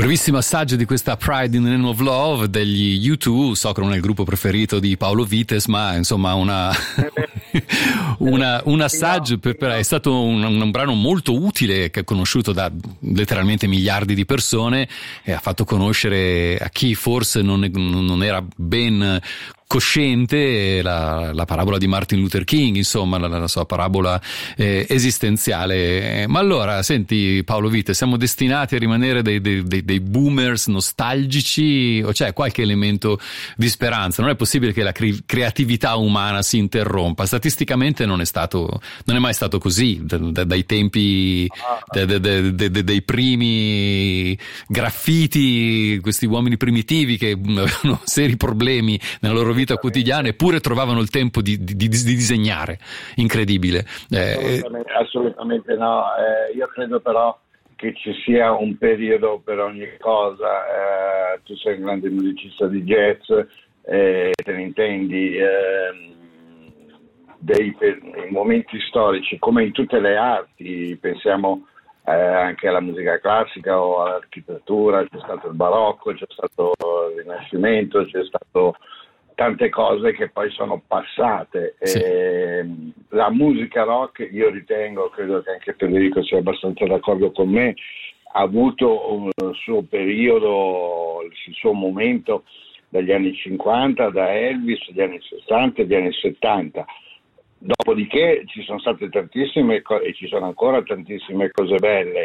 brevissimo assaggio di questa Pride in the Name of Love degli U2. So che non è il gruppo preferito di Paolo Vites, ma insomma un assaggio è stato un brano molto utile, che è conosciuto da letteralmente miliardi di persone e ha fatto conoscere a chi forse non era ben cosciente la parabola di Martin Luther King, insomma la sua parabola esistenziale. Ma allora, senti Paolo Vite, siamo destinati a rimanere dei boomers nostalgici o c'è qualche elemento di speranza? Non è possibile che la creatività umana si interrompa. Statisticamente non è mai stato così dai tempi dei primi graffiti, questi uomini primitivi che avevano seri problemi nella loro vita quotidiana, eppure trovavano il tempo di disegnare. Incredibile. Assolutamente no. Io credo però che ci sia un periodo per ogni cosa. Tu sei un grande musicista di jazz, te ne intendi, dei momenti storici, come in tutte le arti, pensiamo anche alla musica classica o all'architettura, c'è stato il barocco, c'è stato il Rinascimento, c'è stato tante cose che poi sono passate. Sì. La musica rock, io ritengo, credo che anche Federico sia abbastanza d'accordo con me, ha avuto un suo periodo, il suo momento dagli anni 50, da Elvis, dagli anni 60 e dagli anni 70. Dopodiché ci sono state tantissime e ci sono ancora tantissime cose belle.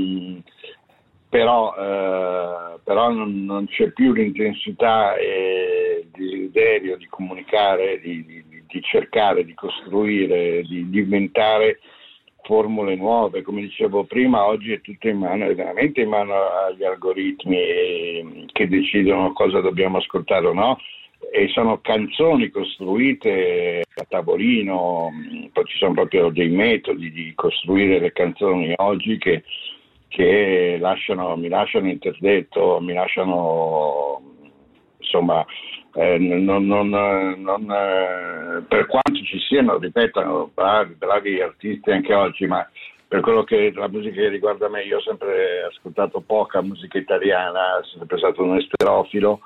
Però non c'è più l'intensità e il desiderio di comunicare, di cercare, di costruire, di inventare formule nuove. Come dicevo prima, oggi è tutto in mano, è veramente in mano agli algoritmi che decidono cosa dobbiamo ascoltare o no, e sono canzoni costruite a tavolino. Poi ci sono proprio dei metodi di costruire le canzoni oggi che mi lasciano interdetto, mi lasciano, insomma, per quanto ci siano, ripeto, bravi artisti anche oggi, ma per quello che la musica che riguarda me, io ho sempre ascoltato poca musica italiana, sono sempre stato un esterofilo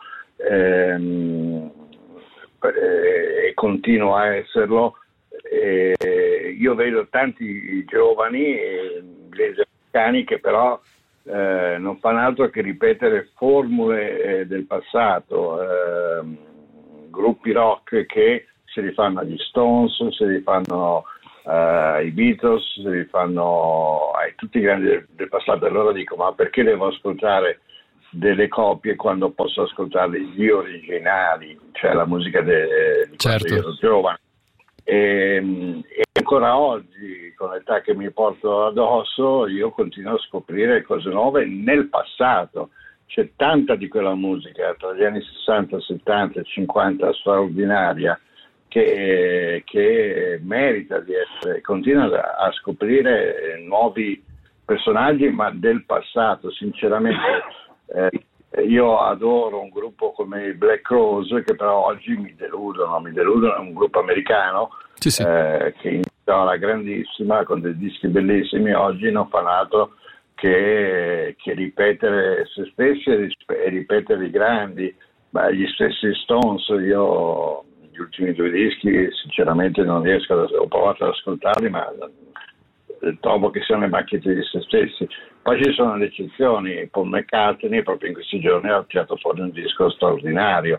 e continuo a esserlo. Io vedo tanti giovani inglesi che però non fanno altro che ripetere formule del passato, gruppi rock che si rifanno agli Stones, si rifanno ai Beatles, si rifanno a tutti i grandi del passato. Allora dico, ma perché devo ascoltare delle copie quando posso ascoltare gli originali, cioè la musica di certo. quando io ero giovane. E ancora oggi, con l'età che mi porto addosso, io continuo a scoprire cose nuove nel passato. C'è tanta di quella musica tra gli anni 60, 70 e 50 straordinaria che merita di essere, continua a scoprire nuovi personaggi, ma del passato. Sinceramente io adoro un gruppo come i Black Crowes, che però oggi mi deludono, è un gruppo americano. Sì. Che iniziò alla grandissima con dei dischi bellissimi, oggi non fanno altro che ripetere se stessi e ripetere i grandi. Gli stessi Stones, io gli ultimi due dischi sinceramente non riesco ho provato ad ascoltarli, ma trovo che siano le macchiette di se stessi. Poi ci sono le eccezioni. Paul McCartney proprio in questi giorni ha tirato fuori un disco straordinario,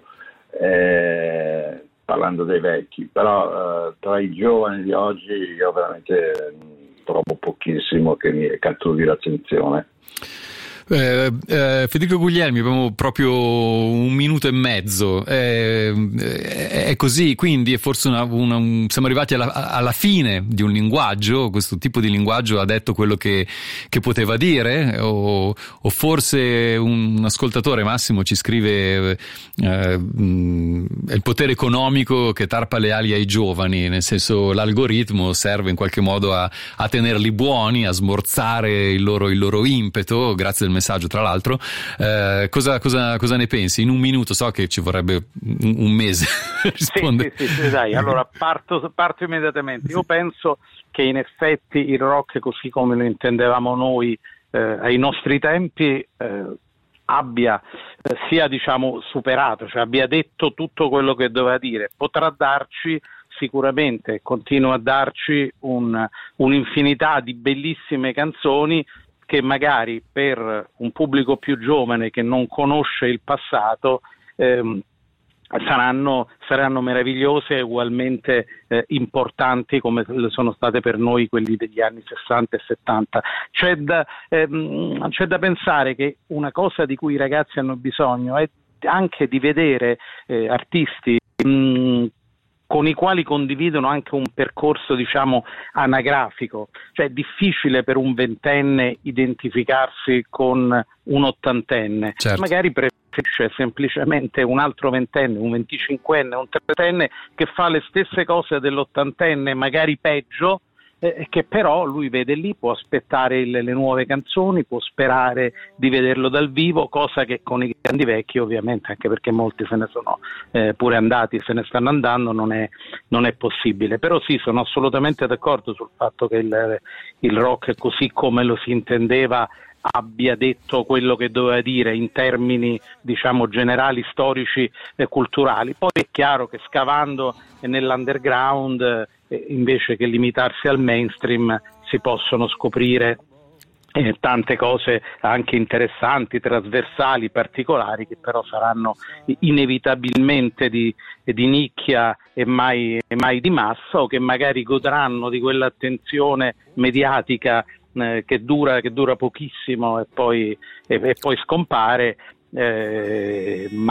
parlando dei vecchi, però tra i giovani di oggi io veramente trovo pochissimo che mi catturi l'attenzione. Federico Guglielmi, abbiamo proprio un minuto e mezzo, è così, quindi è forse siamo arrivati alla fine di un linguaggio. Questo tipo di linguaggio ha detto quello che poteva dire, o forse un ascoltatore, Massimo, ci scrive è il potere economico che tarpa le ali ai giovani, nel senso l'algoritmo serve in qualche modo a tenerli buoni, a smorzare il loro impeto, grazie al messaggio tra l'altro. Cosa ne pensi? In un minuto, so che ci vorrebbe un mese rispondere. Sì, dai, allora parto immediatamente. Io penso che in effetti il rock, così come lo intendevamo noi ai nostri tempi, abbia sia diciamo superato, cioè abbia detto tutto quello che doveva dire. Potrà darci sicuramente, continua a darci un'infinità di bellissime canzoni che magari per un pubblico più giovane che non conosce il passato saranno meravigliose e ugualmente importanti come sono state per noi quelli degli anni 60 e 70. C'è da pensare che una cosa di cui i ragazzi hanno bisogno è anche di vedere artisti con i quali condividono anche un percorso diciamo anagrafico, cioè è difficile per un ventenne identificarsi con un ottantenne, certo. Magari preferisce semplicemente un altro ventenne, un 25enne, un 30enne che fa le stesse cose dell'ottantenne, magari peggio, che però lui vede lì, può aspettare le nuove canzoni, può sperare di vederlo dal vivo, cosa che con i grandi vecchi ovviamente, anche perché molti se ne sono pure andati, se ne stanno andando, non è possibile. Però sì, sono assolutamente d'accordo sul fatto che il rock così come lo si intendeva abbia detto quello che doveva dire in termini diciamo generali, storici e culturali. Poi è chiaro che scavando nell'underground invece che limitarsi al mainstream si possono scoprire tante cose anche interessanti, trasversali, particolari, che però saranno inevitabilmente di nicchia e mai di massa, o che magari godranno di quell'attenzione mediatica che dura pochissimo e poi scompare, ma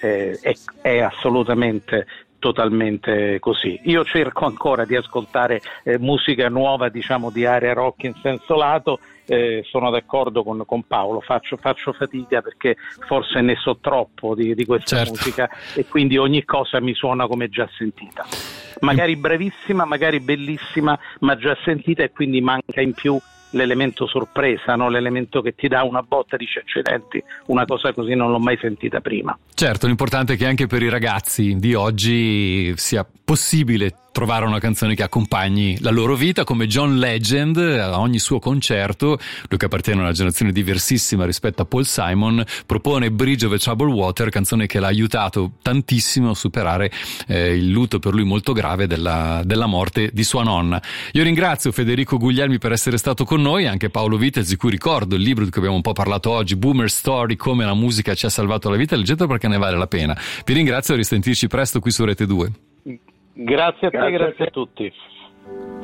è assolutamente totalmente così. Io cerco ancora di ascoltare musica nuova, diciamo di area rock in senso lato. Sono d'accordo con Paolo, faccio fatica perché forse ne so troppo di questa musica, e quindi ogni cosa mi suona come già sentita, magari bravissima, magari bellissima, ma già sentita, e quindi manca in più l'elemento sorpresa, no? L'elemento che ti dà una botta, dice accidenti, una cosa così non l'ho mai sentita prima. Certo, l'importante è che anche per i ragazzi di oggi sia possibile trovare una canzone che accompagni la loro vita, come John Legend a ogni suo concerto, lui che appartiene a una generazione diversissima rispetto a Paul Simon, propone Bridge Over Troubled Water, canzone che l'ha aiutato tantissimo a superare il lutto per lui molto grave della morte di sua nonna. Io ringrazio Federico Guglielmi per essere stato con noi, anche Paolo Vitez, di cui ricordo il libro di cui abbiamo un po' parlato oggi, Boomer Story, come la musica ci ha salvato la vita, leggetelo perché ne vale la pena. Vi ringrazio, a risentirci presto qui su Rete 2. Grazie a te, grazie a tutti.